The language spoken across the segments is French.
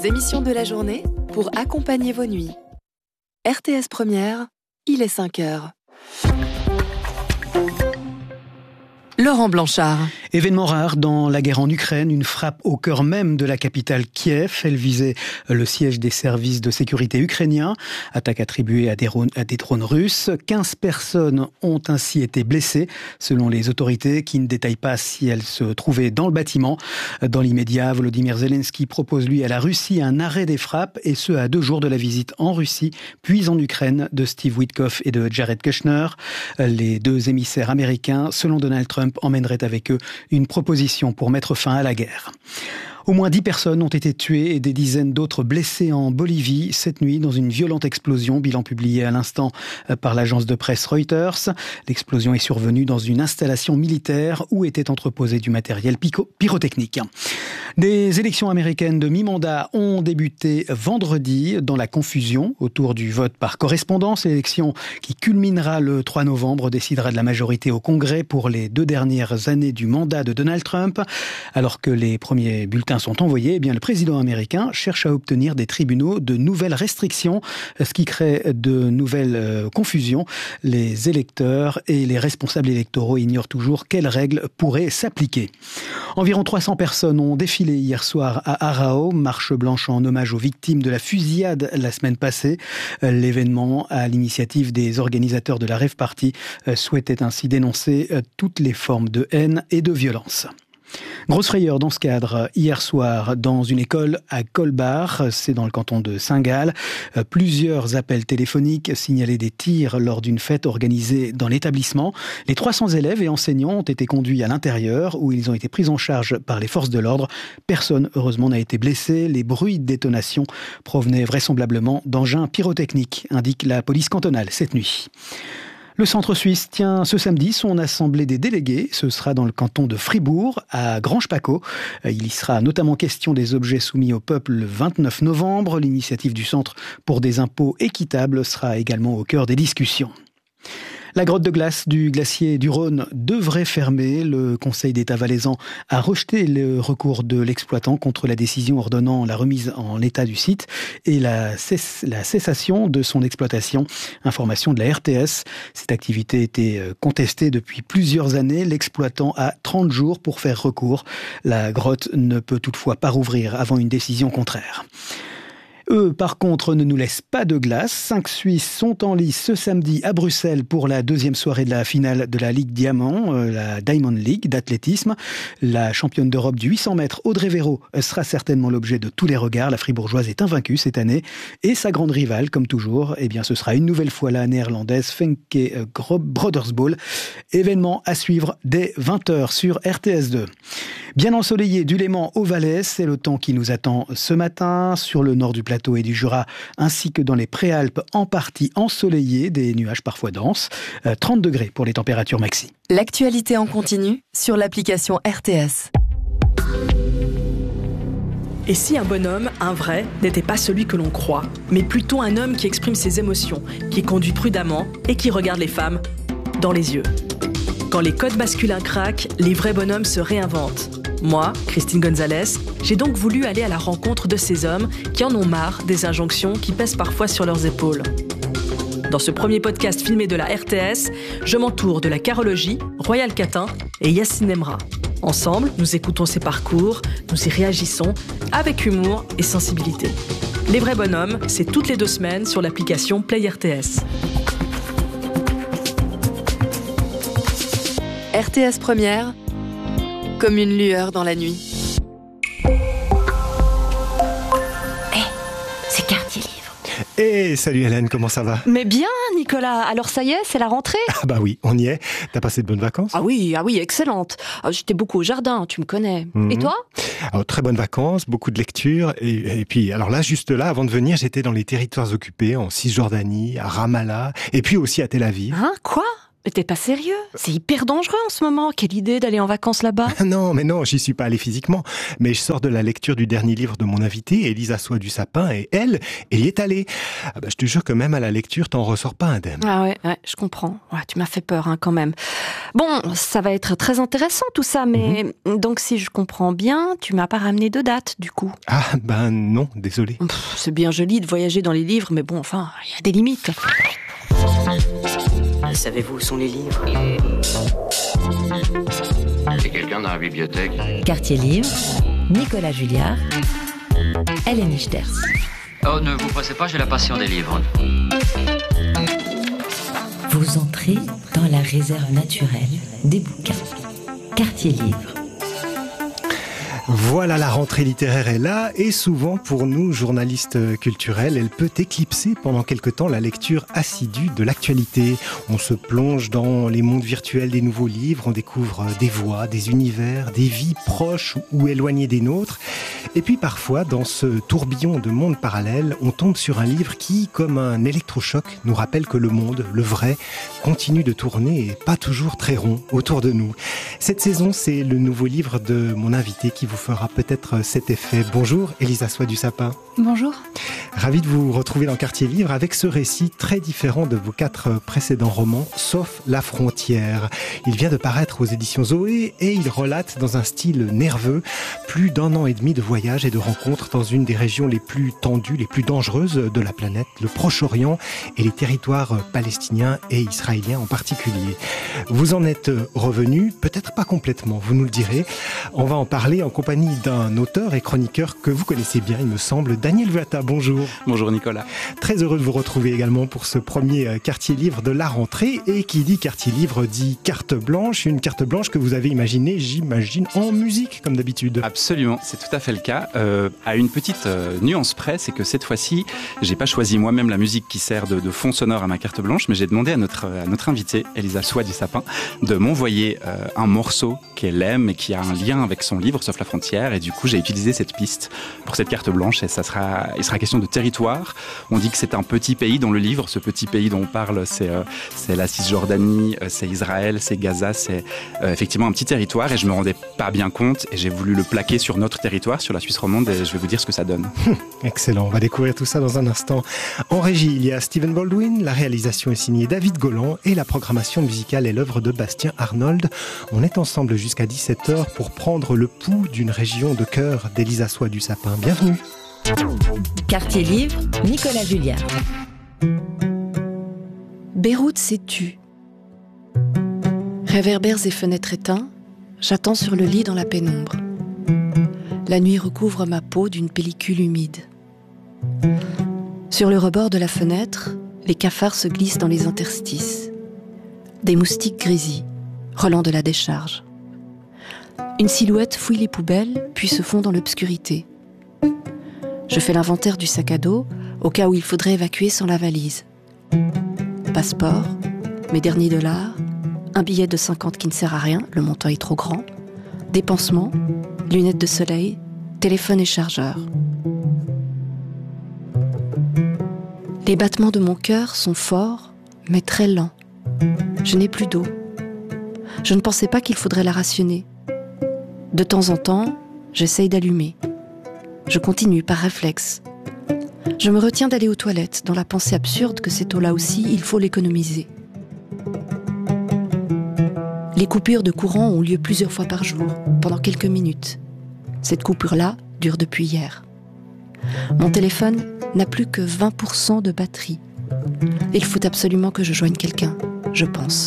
les émissions de la journée pour accompagner vos nuits. RTS Première, il est 5h. Laurent Blanchard. Événement rare dans la guerre en Ukraine, une frappe au cœur même de la capitale Kiev. Elle visait le siège des services de sécurité ukrainiens. Attaque attribuée à des drones russes. 15 personnes ont ainsi été blessées, selon les autorités qui ne détaillent pas si elles se trouvaient dans le bâtiment. Dans l'immédiat, Volodymyr Zelensky propose lui à la Russie un arrêt des frappes, et ce à 2 jours de la visite en Russie, puis en Ukraine de Steve Witkoff et de Jared Kushner. Les 2 émissaires américains, selon Donald Trump, emmènerait avec eux une proposition pour mettre fin à la guerre. Au moins 10 personnes ont été tuées et des dizaines d'autres blessées en Bolivie cette nuit dans une violente explosion, bilan publié à l'instant par l'agence de presse Reuters. L'explosion est survenue dans une installation militaire où était entreposé du matériel pyrotechnique. Des élections américaines de mi-mandat ont débuté vendredi dans la confusion autour du vote par correspondance. L'élection qui culminera le 3 novembre décidera de la majorité au Congrès pour les 2 dernières années du mandat de Donald Trump. Alors que les premiers bulletins sont envoyés, le président américain cherche à obtenir des tribunaux de nouvelles restrictions, ce qui crée de nouvelles confusions. Les électeurs et les responsables électoraux ignorent toujours quelles règles pourraient s'appliquer. Environ 300 personnes ont défilé hier soir à Arao, marche blanche en hommage aux victimes de la fusillade la semaine passée. L'événement, à l'initiative des organisateurs de la Rave Party, souhaitait ainsi dénoncer toutes les formes de haine et de violence. Grosse frayeur dans ce cadre, hier soir, dans une école à Colbar, c'est dans le canton de Saint-Gall. Plusieurs appels téléphoniques signalaient des tirs lors d'une fête organisée dans l'établissement. Les 300 élèves et enseignants ont été conduits à l'intérieur, où ils ont été pris en charge par les forces de l'ordre. Personne, heureusement, n'a été blessé. Les bruits de détonation provenaient vraisemblablement d'engins pyrotechniques, indique la police cantonale cette nuit. Le centre suisse tient ce samedi son assemblée des délégués. Ce sera dans le canton de Fribourg, à Granges-Paccot. Il y sera notamment question des objets soumis au peuple le 29 novembre. L'initiative du Centre pour des impôts équitables sera également au cœur des discussions. La grotte de glace du glacier du Rhône devrait fermer. Le Conseil d'État valaisan a rejeté le recours de l'exploitant contre la décision ordonnant la remise en état du site et la cessation de son exploitation. Information de la RTS. Cette activité était contestée depuis plusieurs années. L'exploitant a 30 jours pour faire recours. La grotte ne peut toutefois pas rouvrir avant une décision contraire. Eux, par contre, ne nous laissent pas de glace. 5 Suisses sont en lice ce samedi à Bruxelles pour la 2e soirée de la finale de la Ligue Diamant, la Diamond League d'athlétisme. La championne d'Europe du 800 mètres, Audrey Véro, sera certainement l'objet de tous les regards. La Fribourgeoise est invaincue cette année. Et sa grande rivale, comme toujours, ce sera une nouvelle fois la néerlandaise Femke Brodersbol. Événement à suivre dès 20h sur RTS2. Bien ensoleillé du Léman au Valais, c'est le temps qui nous attend ce matin sur le nord du plateau et du Jura, ainsi que dans les Préalpes en partie ensoleillées, des nuages parfois denses. 30 degrés pour les températures maxi. L'actualité en continu sur l'application RTS. Et si un bonhomme, un vrai, n'était pas celui que l'on croit, mais plutôt un homme qui exprime ses émotions, qui conduit prudemment et qui regarde les femmes dans les yeux. Quand les codes masculins craquent, les vrais bonhommes se réinventent. Moi, Christine Gonzalez, j'ai donc voulu aller à la rencontre de ces hommes qui en ont marre des injonctions qui pèsent parfois sur leurs épaules. Dans ce premier podcast filmé de la RTS, je m'entoure de la carologie, Royal Catin et Yacine Emra. Ensemble, nous écoutons ces parcours, nous y réagissons avec humour et sensibilité. Les vrais bonhommes, c'est toutes les 2 semaines sur l'application Play RTS. RTS Première, comme une lueur dans la nuit. C'est Quartier Livre. Salut Hélène, comment ça va ? Mais bien, Nicolas. Alors ça y est, c'est la rentrée ? Ah bah oui, on y est. T'as passé de bonnes vacances ? Ah oui, excellente. J'étais beaucoup au jardin, tu me connais. Et toi ? Alors, très bonnes vacances, beaucoup de lectures. Et puis, alors là, juste là, avant de venir, j'étais dans les territoires occupés, en Cisjordanie, à Ramallah, et puis aussi à Tel Aviv. Hein ? Quoi ? Mais t'es pas sérieux? C'est hyper dangereux en ce moment. Quelle idée d'aller en vacances là-bas. Non, j'y suis pas allé physiquement. Mais je sors de la lecture du dernier livre de mon invitée, Elisa Soie du Sapin, et elle y est allée. Je te jure que même à la lecture, t'en ressors pas indemne. Ah ouais, je comprends. Ouais, tu m'as fait peur quand même. Bon, ça va être très intéressant tout ça, mais donc si je comprends bien, tu m'as pas ramené de date du coup. Ah non, désolé. C'est bien joli de voyager dans les livres, mais bon, enfin, il y a des limites. Savez-vous où sont les livres? C'est quelqu'un dans la bibliothèque. Quartier Livre, Nicolas Julliard, Hélène Ichters. Oh, ne vous pressez pas, j'ai la passion des livres. Vous entrez dans la réserve naturelle des bouquins. Quartier Livre. Voilà, la rentrée littéraire est là et souvent pour nous, journalistes culturels, elle peut éclipser pendant quelque temps la lecture assidue de l'actualité. On se plonge dans les mondes virtuels des nouveaux livres, on découvre des voix, des univers, des vies proches ou éloignées des nôtres. Et puis parfois, dans ce tourbillon de mondes parallèles, on tombe sur un livre qui, comme un électrochoc, nous rappelle que le monde, le vrai, continue de tourner et pas toujours très rond autour de nous. Cette saison, c'est le nouveau livre de mon invité qui vous fera peut-être cet effet. Bonjour, Elisa Soie du Sapin. Bonjour. Ravi de vous retrouver dans Quartier Livre avec ce récit très différent de vos 4 précédents romans, sauf La Frontière. Il vient de paraître aux éditions Zoé et il relate dans un style nerveux plus d'1 an et demi de voyage et de rencontres dans une des régions les plus tendues, les plus dangereuses de la planète, le Proche-Orient et les territoires palestiniens et israéliens en particulier. Vous en êtes revenu, peut-être pas complètement, vous nous le direz. On va en parler en compagnie d'un auteur et chroniqueur que vous connaissez bien, il me semble, Daniel Vuata. Bonjour. Bonjour Nicolas. Très heureux de vous retrouver également pour ce premier Quartier Livre de la rentrée. Et qui dit Quartier Livre dit carte blanche. Une carte blanche que vous avez imaginée, j'imagine, en musique, comme d'habitude. Absolument, c'est tout à fait le cas. À une petite nuance près, c'est que cette fois-ci, j'ai pas choisi moi-même la musique qui sert de fond sonore à ma carte blanche, mais j'ai demandé à notre invitée, Elisa Soie du Sapin, de m'envoyer un morceau qu'elle aime et qui a un lien avec son livre, sauf La Frontière. Et du coup, j'ai utilisé cette piste pour cette carte blanche. Et il sera question de territoire. On dit que c'est un petit pays dans le livre. Ce petit pays dont on parle, c'est la Cisjordanie, c'est Israël, c'est Gaza, c'est effectivement un petit territoire. Et je me rendais pas bien compte. Et j'ai voulu le plaquer sur notre territoire, sur la Suisse romande. Et je vais vous dire ce que ça donne. Excellent. On va découvrir tout ça dans un instant. En régie, il y a Steven Baldwin. La réalisation est signée David Golan. Et la programmation musicale est l'œuvre de Bastien Arnold. On est ensemble jusqu'à 17h pour prendre le pouls d'une région de cœur d'Elisa Soie du Sapin. Bienvenue. Quartier Livre, Nicolas Julliard. Beyrouth s'est tue. Réverbères et fenêtres éteints, j'attends sur le lit dans la pénombre. La nuit recouvre ma peau d'une pellicule humide. Sur le rebord de la fenêtre, les cafards se glissent dans les interstices. Des moustiques grisillent, relents de la décharge. Une silhouette fouille les poubelles, puis se fond dans l'obscurité. Je fais l'inventaire du sac à dos, au cas où il faudrait évacuer sans la valise. Passeport, mes derniers dollars, un billet de 50 qui ne sert à rien, le montant est trop grand, des pansements, lunettes de soleil, téléphone et chargeur. Les battements de mon cœur sont forts, mais très lents. Je n'ai plus d'eau. Je ne pensais pas qu'il faudrait la rationner. De temps en temps, j'essaye d'allumer. Je continue par réflexe. Je me retiens d'aller aux toilettes, dans la pensée absurde que cette eau-là aussi, il faut l'économiser. Les coupures de courant ont lieu plusieurs fois par jour, pendant quelques minutes. Cette coupure-là dure depuis hier. Mon téléphone n'a plus que 20% de batterie. Il faut absolument que je joigne quelqu'un, je pense.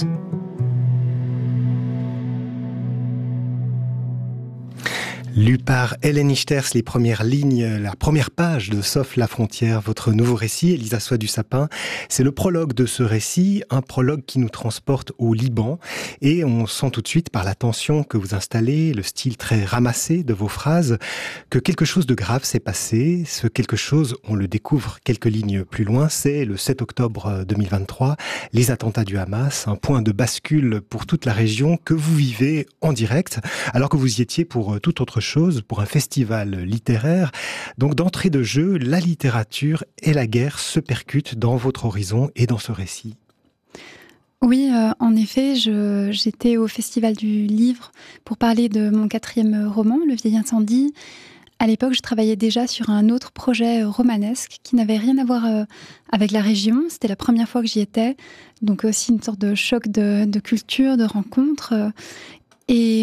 Lu par Hélène Ichters, les premières lignes, la première page de Sauf la Frontière, votre nouveau récit, Elisa Soie du Sapin. C'est le prologue de ce récit, un prologue qui nous transporte au Liban. Et on sent tout de suite par la tension que vous installez, le style très ramassé de vos phrases, que quelque chose de grave s'est passé. Ce quelque chose, on le découvre quelques lignes plus loin, c'est le 7 octobre 2023, les attentats du Hamas, un point de bascule pour toute la région que vous vivez en direct, alors que vous y étiez pour toute autre chose, pour un festival littéraire. Donc d'entrée de jeu, la littérature et la guerre se percutent dans votre horizon et dans ce récit. Oui, en effet, j'étais au Festival du Livre pour parler de mon 4e roman, Le Vieil Incendie. À l'époque, je travaillais déjà sur un autre projet romanesque qui n'avait rien à voir avec la région. C'était la première fois que j'y étais, donc aussi une sorte de choc de culture, de rencontre. Et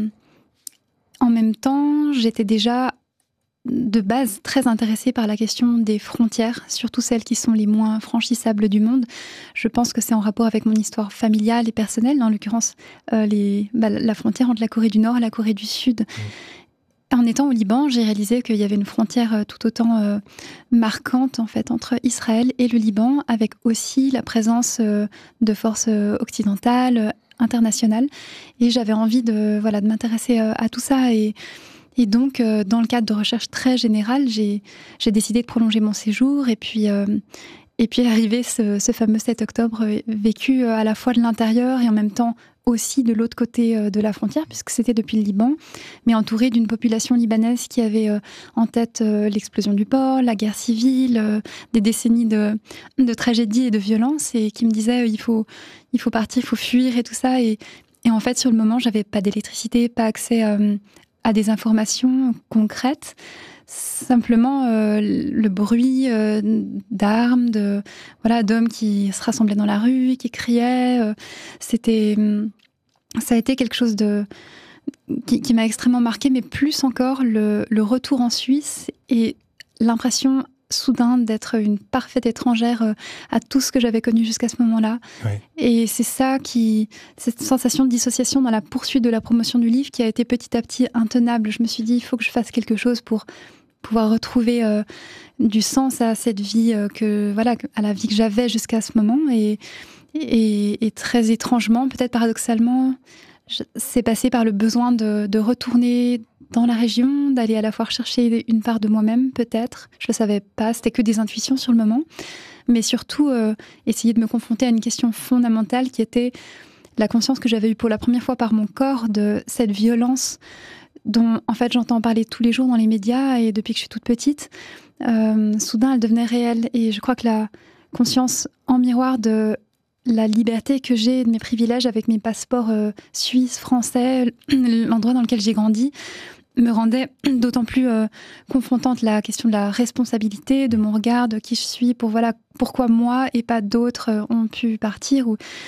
en même temps, j'étais déjà de base très intéressée par la question des frontières, surtout celles qui sont les moins franchissables du monde. Je pense que c'est en rapport avec mon histoire familiale et personnelle, en l'occurrence la frontière entre la Corée du Nord et la Corée du Sud. En étant au Liban, j'ai réalisé qu'il y avait une frontière tout autant marquante en fait entre Israël et le Liban, avec aussi la présence de forces occidentales, internationales. Et j'avais envie de m'intéresser à tout ça. Et donc, dans le cadre de recherche très générale, j'ai décidé de prolonger mon séjour. Et puis est arrivé ce fameux 7 octobre vécu à la fois de l'intérieur et en même temps aussi de l'autre côté de la frontière, puisque c'était depuis le Liban, mais entouré d'une population libanaise qui avait en tête l'explosion du port, la guerre civile, des décennies de tragédie et de violence, et qui me disait il faut partir, il faut fuir et tout ça. Et en fait, sur le moment, j'avais pas d'électricité, pas accès à des informations concrètes. Simplement le bruit d'armes, d'hommes qui se rassemblaient dans la rue, qui criaient. Ça a été quelque chose qui m'a extrêmement marquée, mais plus encore le retour en Suisse et l'impression soudain d'être une parfaite étrangère à tout ce que j'avais connu jusqu'à ce moment-là. Oui. Et c'est cette sensation de dissociation dans la poursuite de la promotion du livre qui a été petit à petit intenable. Je me suis dit, il faut que je fasse quelque chose pour pouvoir retrouver du sens à cette vie à la vie que j'avais jusqu'à ce moment. Et très étrangement, peut-être paradoxalement, c'est passé par le besoin de retourner dans la région, d'aller à la fois rechercher une part de moi-même, peut-être. Je ne le savais pas, c'était que des intuitions sur le moment. Mais surtout, essayer de me confronter à une question fondamentale qui était la conscience que j'avais eue pour la première fois par mon corps de cette violence dont, en fait, j'entends parler tous les jours dans les médias et depuis que je suis toute petite. Soudain, elle devenait réelle. Et je crois que la conscience en miroir de la liberté que j'ai, de mes privilèges avec mes passeports suisses, français, l'endroit dans lequel j'ai grandi, me rendait d'autant plus confrontante la question de la responsabilité, de mon regard, de qui je suis, pourquoi moi et pas d'autres ont pu partir,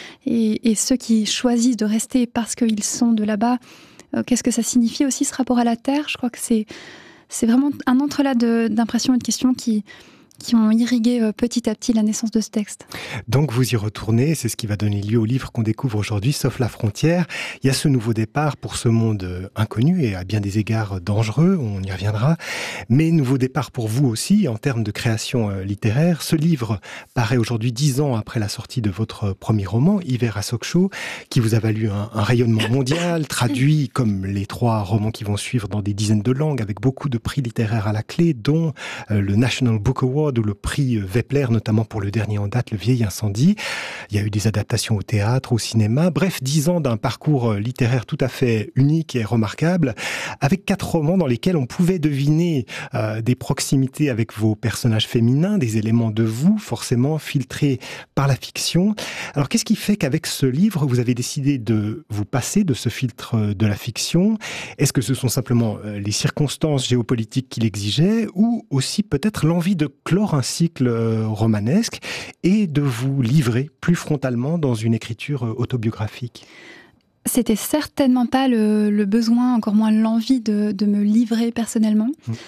et ceux qui choisissent de rester parce qu'ils sont de là-bas, qu'est-ce que ça signifie aussi ce rapport à la terre. Je crois que c'est vraiment un entrelac d'impressions et de questions qui ont irrigué petit à petit la naissance de ce texte. Donc vous y retournez, c'est ce qui va donner lieu au livre qu'on découvre aujourd'hui, Sauf la frontière. Il y a ce nouveau départ pour ce monde inconnu et à bien des égards dangereux, on y reviendra, mais nouveau départ pour vous aussi en termes de création littéraire. Ce livre paraît aujourd'hui 10 ans après la sortie de votre premier roman, Hiver à Sokcho, qui vous a valu un rayonnement mondial, traduit comme les 3 romans qui vont suivre dans des dizaines de langues, avec beaucoup de prix littéraires à la clé, dont le National Book Award ou le prix Vepler, notamment pour le dernier en date, Le Vieil Incendie. Il y a eu des adaptations au théâtre, au cinéma. Bref, 10 ans d'un parcours littéraire tout à fait unique et remarquable, avec 4 romans dans lesquels on pouvait deviner des proximités avec vos personnages féminins, des éléments de vous, forcément filtrés par la fiction. Alors, qu'est-ce qui fait qu'avec ce livre, vous avez décidé de vous passer de ce filtre de la fiction ? Est-ce que ce sont simplement les circonstances géopolitiques qui l'exigeaient, ou aussi peut-être l'envie de clore un cycle romanesque et de vous livrer plus frontalement dans une écriture autobiographique? C'était certainement pas le besoin, encore moins l'envie de me livrer personnellement.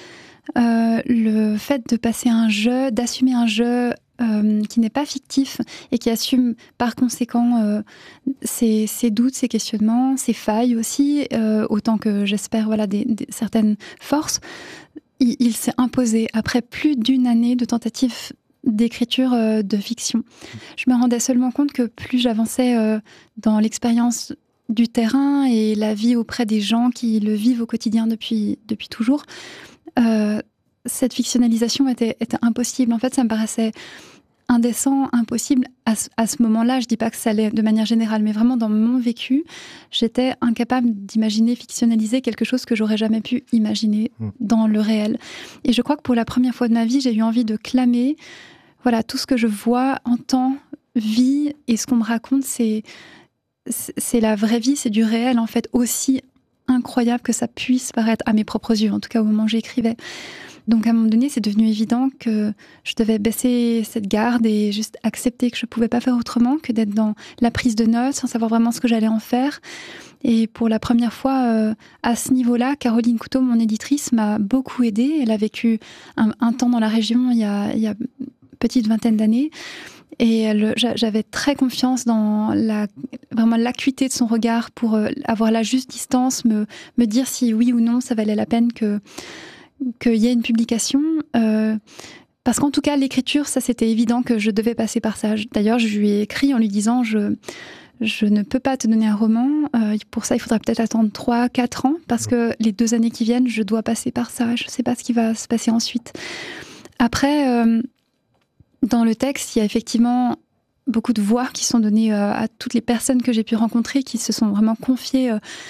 Le fait de passer un jeu, d'assumer un jeu qui n'est pas fictif et qui assume par conséquent ses doutes, ses questionnements, ses failles aussi, autant que j'espère certaines forces. Il s'est imposé après plus d'1 année de tentatives d'écriture de fiction. Je me rendais seulement compte que plus j'avançais dans l'expérience du terrain et la vie auprès des gens qui le vivent au quotidien depuis toujours, cette fictionnalisation était impossible. En fait, ça me paraissait indécent, impossible à ce moment-là. Je dis pas que ça allait de manière générale, mais vraiment dans mon vécu, j'étais incapable d'imaginer fictionnaliser quelque chose que j'aurais jamais pu imaginer dans le réel. Et je crois que pour la première fois de ma vie, j'ai eu envie de clamer, tout ce que je vois, entends, vis et ce qu'on me raconte, c'est la vraie vie, c'est du réel en fait, aussi incroyable que ça puisse paraître à mes propres yeux, en tout cas au moment où j'écrivais. Donc à un moment donné, c'est devenu évident que je devais baisser cette garde et juste accepter que je ne pouvais pas faire autrement que d'être dans la prise de notes sans savoir vraiment ce que j'allais en faire. Et pour la première fois, à ce niveau-là, Caroline Couteau, mon éditrice, m'a beaucoup aidée. Elle a vécu un temps dans la région il y a une petite vingtaine d'années. Et j'avais très confiance dans vraiment l'acuité de son regard pour avoir la juste distance, me dire si oui ou non ça valait la peine qu'il y ait une publication. Parce qu'en tout cas, l'écriture, ça c'était évident que je devais passer par ça. D'ailleurs, je lui ai écrit en lui disant je ne peux pas te donner un roman. Pour ça, il faudra peut-être attendre 3-4 ans, parce que les 2 années qui viennent, je dois passer par ça. Je ne sais pas ce qui va se passer ensuite. Après, dans le texte, il y a effectivement beaucoup de voix qui sont données à toutes les personnes que j'ai pu rencontrer, qui se sont vraiment confiées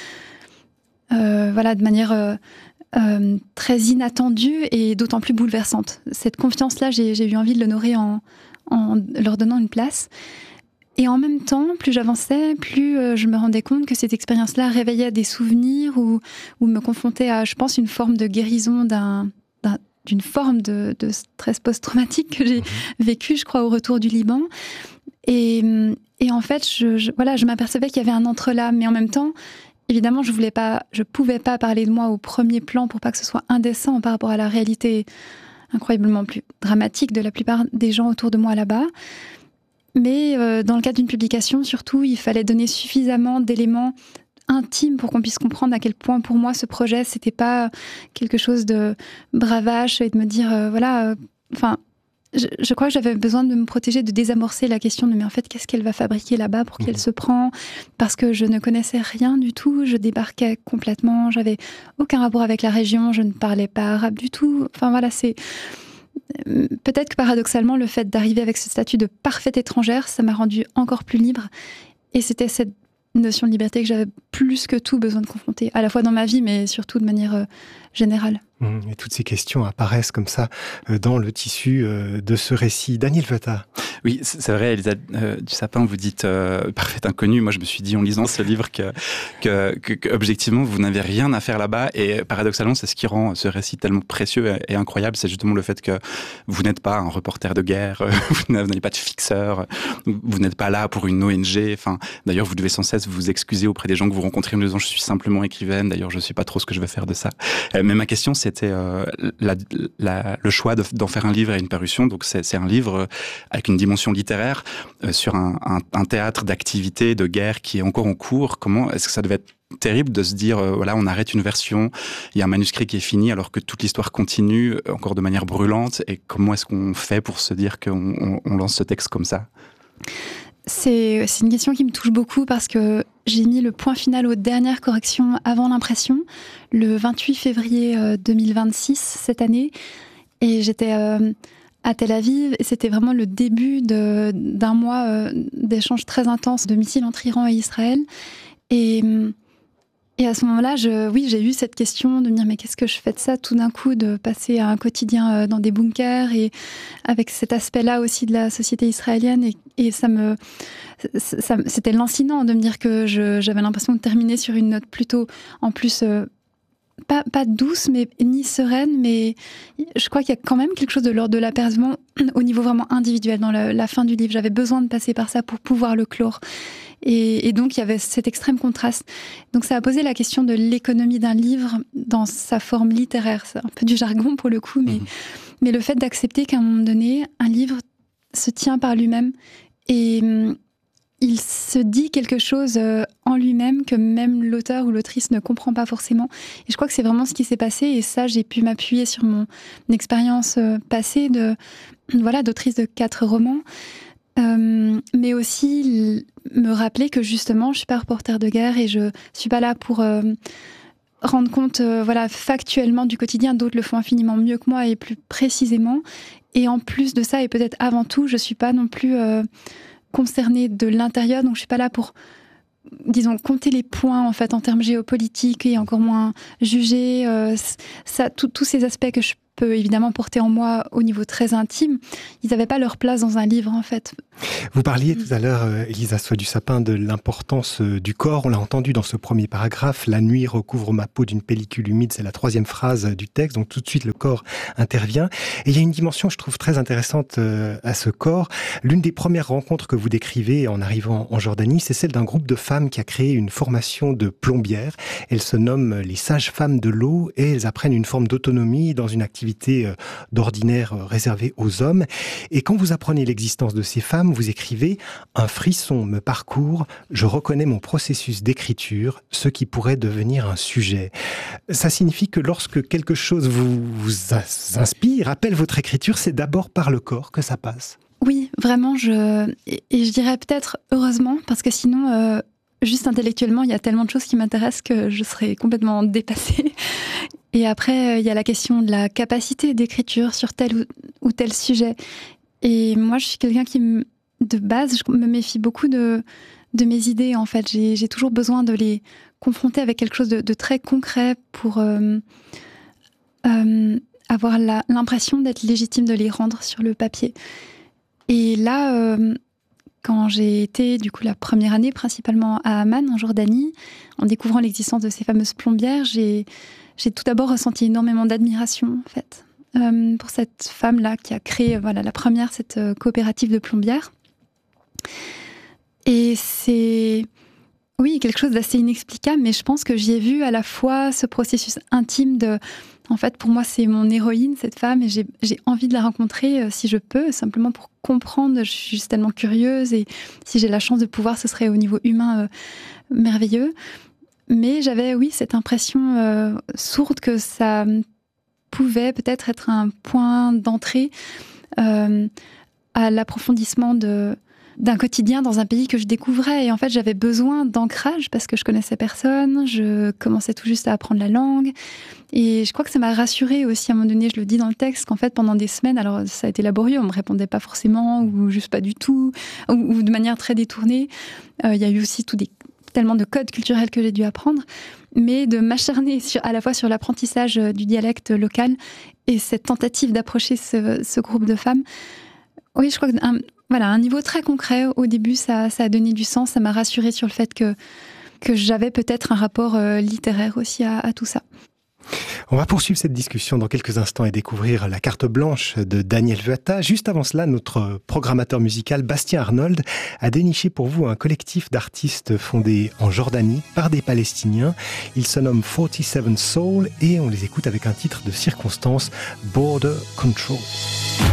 de manière très inattendue et d'autant plus bouleversante. Cette confiance-là, j'ai eu envie de l'honorer en leur donnant une place. Et en même temps, plus j'avançais, plus je me rendais compte que cette expérience-là réveillait des souvenirs ou me confrontait à, je pense, une forme de guérison d'une forme de stress post-traumatique que j'ai vécu, je crois, au retour du Liban. Et en fait, je m'apercevais qu'il y avait un entre-là, mais en même temps, évidemment, je pouvais pas parler de moi au premier plan pour pas que ce soit indécent par rapport à la réalité incroyablement plus dramatique de la plupart des gens autour de moi là-bas. Mais dans le cadre d'une publication, surtout, il fallait donner suffisamment d'éléments intimes pour qu'on puisse comprendre à quel point, pour moi, ce projet, c'était pas quelque chose de bravache et de me dire, je crois que j'avais besoin de me protéger, de désamorcer la question de mais en fait, qu'est-ce qu'elle va fabriquer là-bas, pour qui elle se prend, parce que je ne connaissais rien du tout, je débarquais complètement, j'avais aucun rapport avec la région, je ne parlais pas arabe du tout. Enfin voilà, c'est peut-être que paradoxalement, le fait d'arriver avec ce statut de parfaite étrangère, ça m'a rendue encore plus libre. Et c'était cette notion de liberté que j'avais plus que tout besoin de confronter, à la fois dans ma vie, mais surtout de manière générale. Et toutes ces questions apparaissent comme ça dans le tissu de ce récit. Daniel Vata. Oui, c'est vrai, Elisa du Sapin, vous dites parfaite inconnue. Moi, je me suis dit en lisant ce livre que objectivement, vous n'avez rien à faire là-bas. Et paradoxalement, c'est ce qui rend ce récit tellement précieux et incroyable. C'est justement le fait que vous n'êtes pas un reporter de guerre, vous n'avez pas de fixeur, vous n'êtes pas là pour une ONG. Enfin, d'ailleurs, vous devez sans cesse vous excuser auprès des gens que vous rencontrez en disant je suis simplement écrivaine. D'ailleurs, je ne sais pas trop ce que je vais faire de ça. Mais ma question, c'était le choix d'en faire un livre et une parution. Donc, c'est un livre avec une dimension littéraire sur un théâtre d'activité, de guerre qui est encore en cours. Comment est-ce que ça devait être terrible de se dire voilà, on arrête une version, il y a un manuscrit qui est fini alors que toute l'histoire continue encore de manière brûlante, et comment est-ce qu'on fait pour se dire qu'on lance ce texte comme ça? C'est une question qui me touche beaucoup parce que j'ai mis le point final aux dernières corrections avant l'impression, le 28 février 2026, cette année, et j'étais à Tel Aviv, et c'était vraiment le début d'un mois d'échanges très intenses de missiles entre Iran et Israël. Et à ce moment-là, j'ai eu cette question de me dire mais qu'est-ce que je fais de ça, tout d'un coup, de passer à un quotidien dans des bunkers, et avec cet aspect-là aussi de la société israélienne, et c'était lancinant de me dire que j'avais l'impression de terminer sur une note plutôt, en plus, pas douce, mais ni sereine, mais je crois qu'il y a quand même quelque chose de l'ordre de l'apaisement au niveau vraiment individuel dans la fin du livre. J'avais besoin de passer par ça pour pouvoir le clore. Et donc, il y avait cet extrême contraste. Donc, ça a posé la question de l'économie d'un livre dans sa forme littéraire. C'est un peu du jargon pour le coup, mais le fait d'accepter qu'à un moment donné, un livre se tient par lui-même et il se dit quelque chose en lui-même que même l'auteur ou l'autrice ne comprend pas forcément. Et je crois que c'est vraiment ce qui s'est passé. Et ça, j'ai pu m'appuyer sur mon expérience passée d'autrice de 4 romans. Mais aussi me rappeler que justement je suis pas reporter de guerre et je suis pas là pour rendre compte factuellement du quotidien. D'autres le font infiniment mieux que moi et plus précisément, et en plus de ça, et peut-être avant tout, je suis pas non plus concernée de l'intérieur, donc je suis pas là pour, disons, compter les points en fait en termes géopolitiques, et encore moins juger tous ces aspects que je peux évidemment porter en moi au niveau très intime, ils n'avaient pas leur place dans un livre, en fait. Vous parliez tout à l'heure, Elisa Soie du Sapin, de l'importance du corps. On l'a entendu dans ce premier paragraphe. La nuit recouvre ma peau d'une pellicule humide. C'est la 3e phrase du texte. Donc tout de suite, le corps intervient. Et il y a une dimension, je trouve, très intéressante à ce corps. L'une des premières rencontres que vous décrivez en arrivant en Jordanie, c'est celle d'un groupe de femmes qui a créé une formation de plombières. Elles se nomment les sages-femmes de l'eau et elles apprennent une forme d'autonomie dans une activité d'ordinaire réservée aux hommes. Et quand vous apprenez l'existence de ces femmes, vous écrivez « Un frisson me parcourt, je reconnais mon processus d'écriture, ce qui pourrait devenir un sujet ». Ça signifie que lorsque quelque chose vous inspire, appelle votre écriture, c'est d'abord par le corps que ça passe. Oui, vraiment, et je dirais peut-être heureusement, parce que sinon, juste intellectuellement, il y a tellement de choses qui m'intéressent que je serais complètement dépassée. Et après, il y a la question de la capacité d'écriture sur tel ou tel sujet. Et moi, je suis quelqu'un qui, de base, je me méfie beaucoup de mes idées, en fait. J'ai toujours besoin de les confronter avec quelque chose de très concret pour avoir l'impression d'être légitime de les rendre sur le papier. Et là, quand j'ai été, du coup, la première année, principalement à Amman, en Jordanie, en découvrant l'existence de ces fameuses plombières, j'ai tout d'abord ressenti énormément d'admiration, en fait, pour cette femme-là qui a créé, la première, cette coopérative de plombières. Et c'est, oui, quelque chose d'assez inexplicable, mais je pense que j'y ai vu à la fois ce processus intime de... En fait, pour moi, c'est mon héroïne, cette femme, et j'ai envie de la rencontrer si je peux, simplement pour comprendre. Je suis juste tellement curieuse, et si j'ai la chance de pouvoir, ce serait au niveau humain merveilleux. Mais j'avais, oui, cette impression sourde que ça pouvait peut-être être un point d'entrée à l'approfondissement d'un quotidien dans un pays que je découvrais. Et en fait, j'avais besoin d'ancrage parce que je connaissais personne, je commençais tout juste à apprendre la langue. Et je crois que ça m'a rassurée aussi à un moment donné, je le dis dans le texte, qu'en fait, pendant des semaines, alors ça a été laborieux, on me répondait pas forcément, ou juste pas du tout, ou de manière très détournée. Il y a eu aussi tellement de codes culturels que j'ai dû apprendre, mais de m'acharner à la fois sur l'apprentissage du dialecte local et cette tentative d'approcher ce groupe de femmes. Oui, je crois que un niveau très concret, au début, ça a donné du sens, ça m'a rassurée sur le fait que j'avais peut-être un rapport littéraire aussi à tout ça. On va poursuivre cette discussion dans quelques instants et découvrir la carte blanche de Daniel Vuata. Juste avant cela, notre programmateur musical Bastien Arnold a déniché pour vous un collectif d'artistes fondé en Jordanie par des Palestiniens. Ils se nomment 47 Soul et on les écoute avec un titre de circonstance, Border Control.